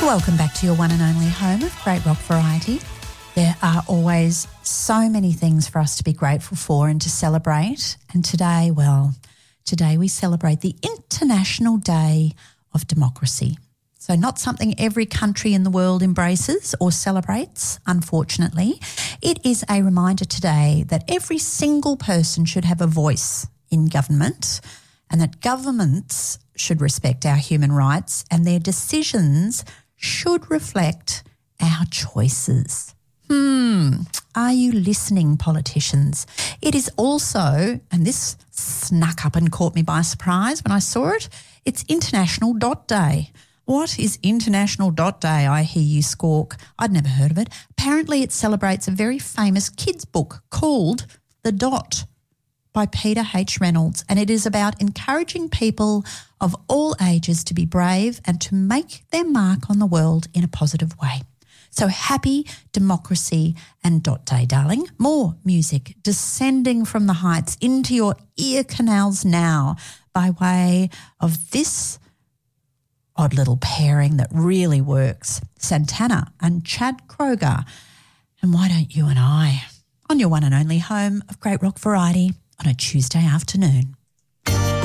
Welcome back to your one and only home of great rock variety. There are always so many things for us to be grateful for and to celebrate. And today we celebrate the International Day of Democracy. So not something every country in the world embraces or celebrates, unfortunately. It is a reminder today that every single person should have a voice in government and that governments should respect our human rights and their decisions should reflect our choices. Are you listening, politicians? It is also, and this snuck up and caught me by surprise when I saw it, it's International Dot Day. What is International Dot Day? I hear you squawk. I'd never heard of it. Apparently it celebrates a very famous kids' book called The Dot by Peter H. Reynolds, and it is about encouraging people of all ages to be brave and to make their mark on the world in a positive way. So happy Democracy and Dot Day, darling. More music descending from the heights into your ear canals now by way of this odd little pairing that really works, Santana and Chad Kroger. And why don't you and I, on your one and only home of great rock variety, on a Tuesday afternoon.